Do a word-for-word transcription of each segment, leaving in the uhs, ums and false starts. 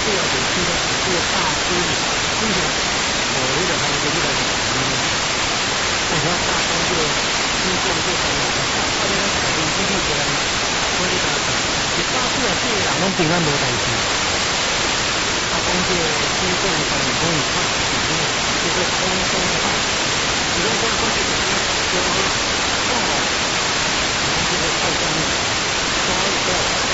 主要就是这个这个大区域，今天我这个还是这个我说大方就经过这个他们的海边基地过来，我这个一大区啊，这个人拢平安无代志。啊，讲这个经过反正可以看，这个风风快，如果说说这个说哦，这个太上面抓一个。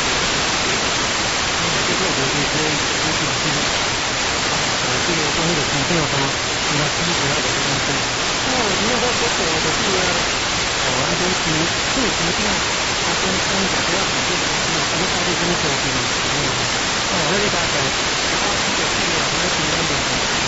这个我就是说，我就是说，呃，这个关于的情况什么，那基本上的东西。哦，你要说说我的这个，哦，那东西这个情况，它跟跟讲不要很正常，那什么大力跟手机嘛，哦，那你大概，它这个这个还挺难的。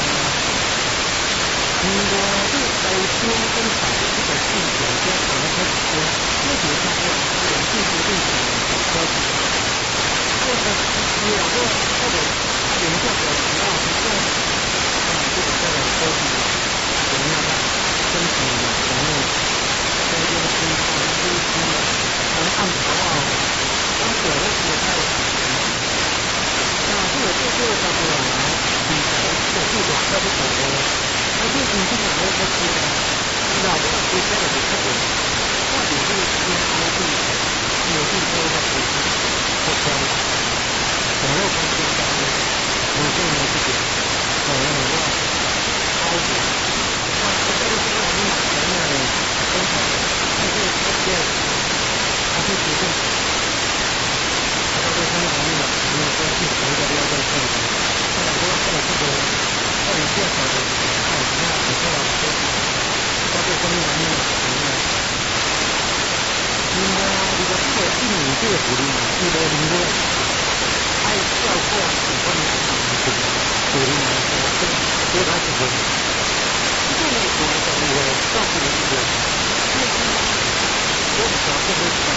嗯，我这个在中跟小的这个技术跟可能它是说，这个上面这个技术对象高级。这个有两个或者有一个比较主要是这样，啊，这个这个科技怎么样的申请的服务，这个是长期期能按头啊，当时的时候它有那这个这个差不多了，比这个这个这个差不多的，那这个是哪个科技呢？那我们说这个是这个，或者这个是科技，有更多的科技，不可能。我又不知道了，我这个自己，我我我超级，那这个是我们买的那个，跟他，他这个这个，他是决定，他这个生意方面，如果说是谁的标准设计，他两个他的这个，他有介绍的，他有那个说了说，他这个生意方面怎么样？应该如果这个一米这个比例，这个零个。还有教过几分来讲，这个鼓励来说，这多少几分？这个我讲我告诉你一个，这个多少这个。